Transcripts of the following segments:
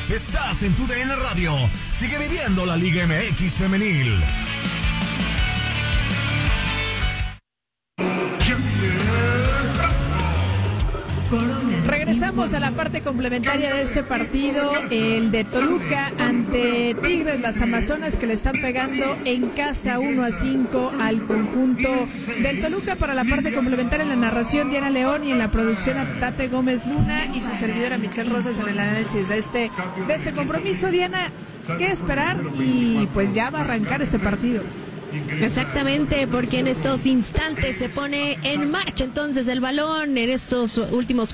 Estás en tu DN Radio. Sigue viviendo la Liga MX femenil. Regresamos a la parte complementaria de este partido, el de Toluca ante Tigres, las Amazonas, que le están pegando en casa 1-5 al conjunto del Toluca. Para la parte complementaria, en la narración, Diana León, y en la producción, a Tate Gómez Luna, y su servidora Michelle Rosas en el análisis de este compromiso. Diana, ¿qué esperar? Y pues ya va a arrancar este partido. Exactamente, porque en estos instantes se pone en marcha entonces el balón en estos últimos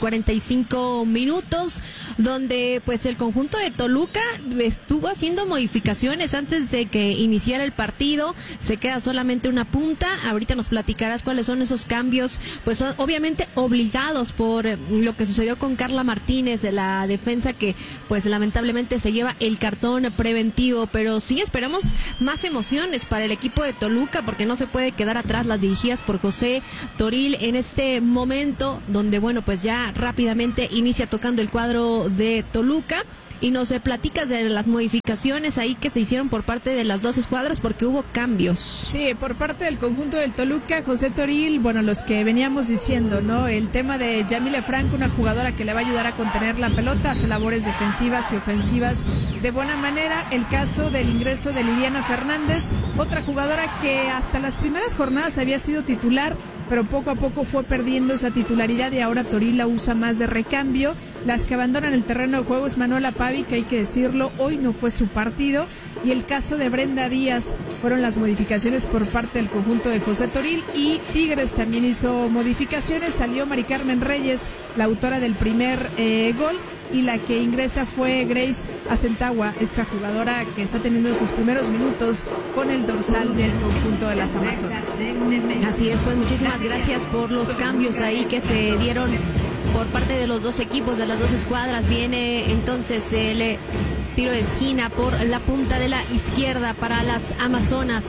45 minutos, donde pues el conjunto de Toluca estuvo haciendo modificaciones antes de que iniciara el partido. Se queda solamente una punta. Ahorita nos platicarás cuáles son esos cambios, pues son obviamente obligados por lo que sucedió con Carla Martínez, de la defensa, que pues lamentablemente se lleva el cartón preventivo. Pero sí esperamos más emociones para el equipo de Toluca, porque no se puede quedar atrás, las dirigidas por José Toril en este momento, donde bueno, pues ya rápidamente inicia tocando el cuadro de Toluca. Y nos platicas de las modificaciones ahí que se hicieron por parte de las dos escuadras, porque hubo cambios. Sí, por parte del conjunto del Toluca, José Toril, bueno, los que veníamos diciendo, ¿no? El tema de Yamile Franco, una jugadora que le va a ayudar a contener la pelota, hace labores defensivas y ofensivas de buena manera. El caso del ingreso de Liliana Fernández, otra jugadora que hasta las primeras jornadas había sido titular, pero poco a poco fue perdiendo esa titularidad y ahora Toril la usa más de recambio. Las que abandonan el terreno de juego es Manuela Pavi, que hay que decirlo, hoy no fue su partido. Y el caso de Brenda Díaz fueron las modificaciones por parte del conjunto de José Toril. Y Tigres también hizo modificaciones, salió Mari Carmen Reyes, la autora del primer gol, y la que ingresa fue Grace Acentagua, esta jugadora que está teniendo sus primeros minutos con el dorsal del conjunto de las Amazonas. Así es, pues muchísimas gracias por los cambios ahí que se dieron por parte de los dos equipos, de las dos escuadras. Viene entonces el tiro de esquina por la punta de la izquierda para las Amazonas.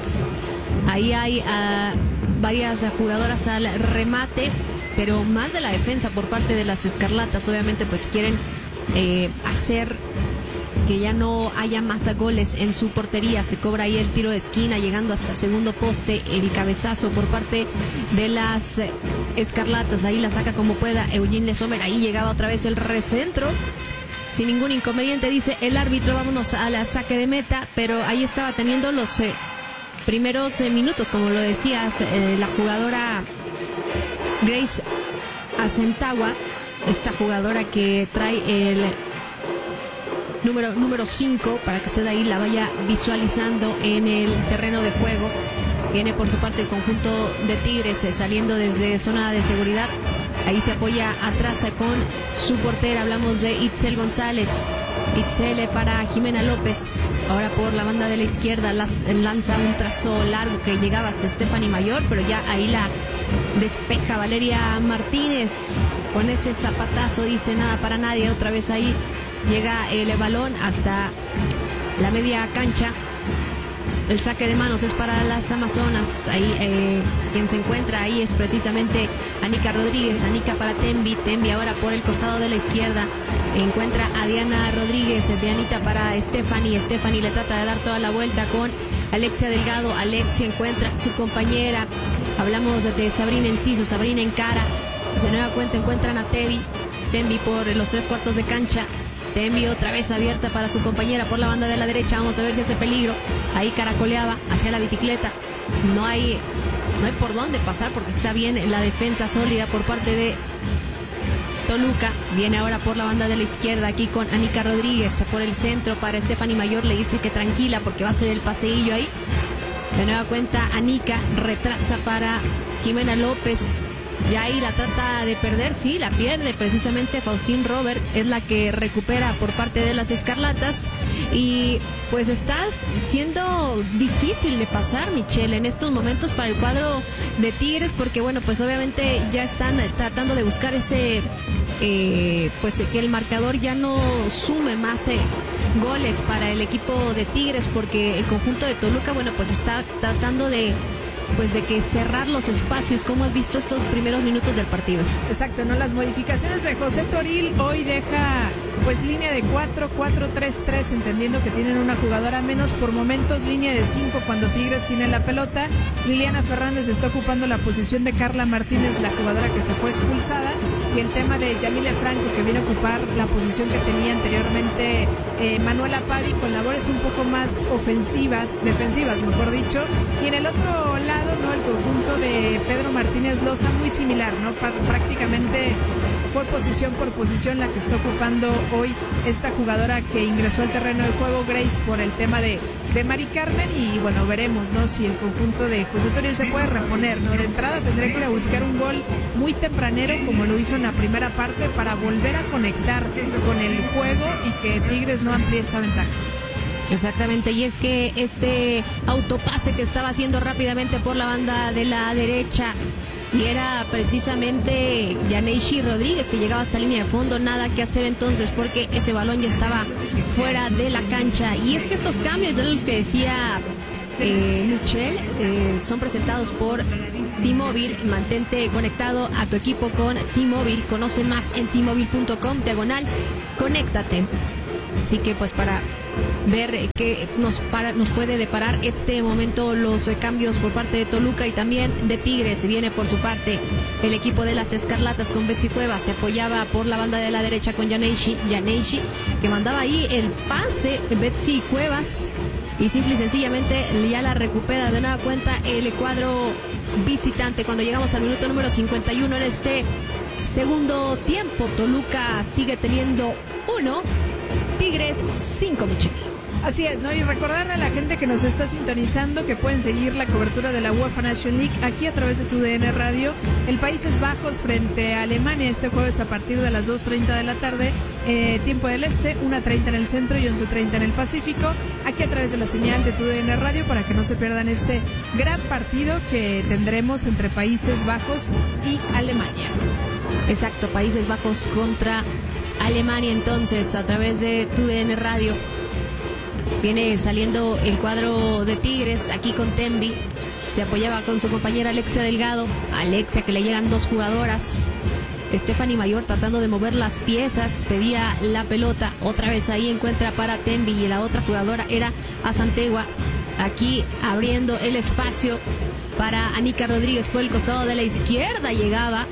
Ahí hay varias jugadoras al remate, pero más de la defensa por parte de las Escarlatas. Obviamente pues quieren hacer que ya no haya más goles en su portería. Se cobra ahí el tiro de esquina, llegando hasta segundo poste, el cabezazo por parte de las Escarlatas. Ahí la saca como pueda Eugene Le Sommer. Ahí llegaba otra vez el recentro sin ningún inconveniente, dice el árbitro. Vámonos a la saque de meta, pero ahí estaba teniendo los primeros minutos, como lo decías, la jugadora Grace Acentagua, esta jugadora que trae el número 5, para que usted ahí la vaya visualizando en el terreno de juego. Viene por su parte el conjunto de Tigres saliendo desde zona de seguridad. Ahí se apoya atrás con su portera. Hablamos de Itzel González. Itzel para Jimena López. Ahora por la banda de la izquierda lanza un trazo largo que llegaba hasta Stephanie Mayor, pero ya ahí la despeja Valeria Martínez con ese zapatazo. Dice nada para nadie. Otra vez ahí llega el balón hasta la media cancha. El saque de manos es para las Amazonas. Ahí quien se encuentra ahí es precisamente Anica Rodríguez. Anica para Tembi. Tembi ahora por el costado de la izquierda. Encuentra a Diana Rodríguez. Dianita para Stephanie. Stephanie le trata de dar toda la vuelta con Alexia Delgado. Alexia encuentra a su compañera. Hablamos de Sabrina Enciso. Sabrina encara. De nueva cuenta encuentran a Tembi. Tembi por los 3/4 de cancha. Tembi otra vez abierta para su compañera por la banda de la derecha. Vamos a ver si hace peligro. Ahí caracoleaba hacia la bicicleta. No hay por dónde pasar, porque está bien la defensa sólida por parte de Toluca. Viene ahora por la banda de la izquierda aquí con Anica Rodríguez por el centro para Stephanie Mayor. Le dice que tranquila porque va a ser el paseillo ahí. De nueva cuenta Anica retrasa para Jimena López. Y ahí la trata de perder, sí, la pierde precisamente Faustín Robert, es la que recupera por parte de las Escarlatas. Y pues está siendo difícil de pasar, Michelle, en estos momentos para el cuadro de Tigres, porque bueno, pues obviamente ya están tratando de buscar ese, pues que el marcador ya no sume más goles para el equipo de Tigres, porque el conjunto de Toluca, bueno, pues está tratando de que cerrar los espacios. ¿Cómo has visto estos primeros minutos del partido? Exacto, ¿no? Las modificaciones de José Toril hoy deja pues línea de 4-4-3-3, entendiendo que tienen una jugadora menos, por momentos línea de 5 cuando Tigres tiene la pelota. Liliana Fernández está ocupando la posición de Carla Martínez, la jugadora que se fue expulsada, y el tema de Yamile Franco, que viene a ocupar la posición que tenía anteriormente Manuela Pavi, con labores un poco más defensivas, mejor dicho. Y en el otro lado, ¿no?, el conjunto de Pedro Martínez Loza, muy similar, ¿no? Prácticamente fue posición por posición la que está ocupando hoy esta jugadora que ingresó al terreno de juego, Grace, por el tema de Mari Carmen. Y bueno, veremos, ¿no?, si el conjunto de José Toriel se puede reponer, ¿no? De entrada tendrá que ir a buscar un gol muy tempranero, como lo hizo en la primera parte, para volver a conectar con el juego y que Tigres no amplíe esta ventaja. Exactamente, y es que este autopase que estaba haciendo rápidamente por la banda de la derecha, y era precisamente Yaneishi Rodríguez que llegaba hasta línea de fondo, nada que hacer entonces porque ese balón ya estaba fuera de la cancha. Y es que estos cambios de los que decía Michelle son presentados por T-Mobile. Mantente conectado a tu equipo con T-Mobile, conoce más en T-Mobile.com/conéctate. Así que pues para ver qué nos puede deparar este momento los cambios por parte de Toluca y también de Tigres. Viene por su parte el equipo de las Escarlatas con Betsy Cuevas, se apoyaba por la banda de la derecha con Yaneishi, que mandaba ahí el pase, Betsy Cuevas, y simple y sencillamente ya la recupera de nueva cuenta el cuadro visitante. Cuando llegamos al minuto número 51 en este segundo tiempo, Toluca sigue teniendo 1, Tigres 5, Michelle. Así es, ¿no? Y recordarle a la gente que nos está sintonizando que pueden seguir la cobertura de la UEFA Nation League aquí a través de TUDN Radio. El Países Bajos frente a Alemania este jueves a partir de las 2:30 de la tarde, tiempo del este, 1:30 en el centro y 11:30 en el Pacífico, aquí a través de la señal de TUDN Radio, para que no se pierdan este gran partido que tendremos entre Países Bajos y Alemania. Exacto, Países Bajos contra Alemania, entonces a través de TUDN Radio. Viene saliendo el cuadro de Tigres aquí con Tembi. Se apoyaba con su compañera Alexia Delgado. Alexia, que le llegan 2 jugadoras. Stephanie Mayor tratando de mover las piezas. Pedía la pelota. Otra vez ahí encuentra para Tembi. Y la otra jugadora era Azantegua. Aquí abriendo el espacio para Anika Rodríguez por el costado de la izquierda. Llegaba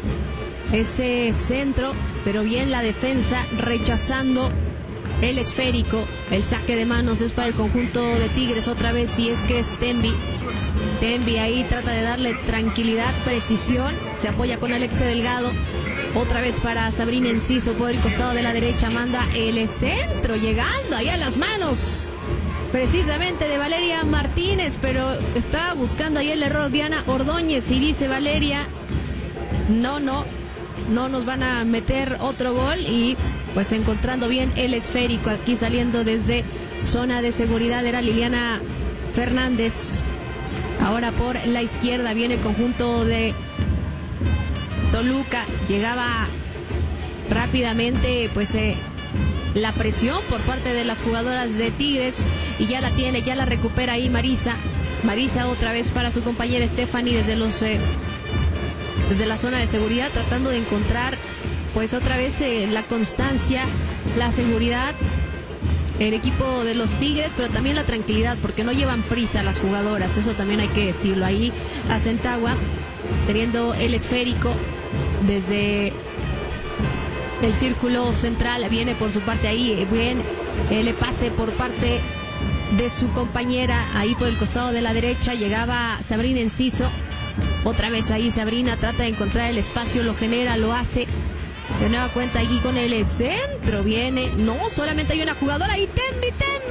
ese centro, pero bien la defensa rechazando el esférico. El saque de manos es para el conjunto de Tigres otra vez, y es que es Tembi. Tembi ahí trata de darle tranquilidad, precisión, se apoya con Alexia Delgado. Otra vez para Sabrina Enciso por el costado de la derecha, manda el centro, llegando ahí a las manos precisamente de Valeria Martínez, pero estaba buscando ahí el error Diana Ordóñez, y dice Valeria, no nos van a meter otro gol. Y pues encontrando bien el esférico, aquí saliendo desde zona de seguridad era Liliana Fernández. Ahora por la izquierda viene el conjunto de Toluca. Llegaba rápidamente pues la presión por parte de las jugadoras de Tigres, y ya la tiene, ya la recupera ahí Marisa otra vez para su compañera Stephanie desde la zona de seguridad, tratando de encontrar pues otra vez la constancia, la seguridad, el equipo de los Tigres, pero también la tranquilidad, porque no llevan prisa las jugadoras, eso también hay que decirlo. Ahí Azantegua teniendo el esférico desde el círculo central, viene por su parte ahí bien el pase por parte de su compañera ahí por el costado de la derecha. Llegaba Sabrina Enciso. Otra vez ahí Sabrina trata de encontrar el espacio, lo genera, lo hace. De nueva cuenta aquí con el centro viene. No, solamente hay una jugadora ahí. Tembi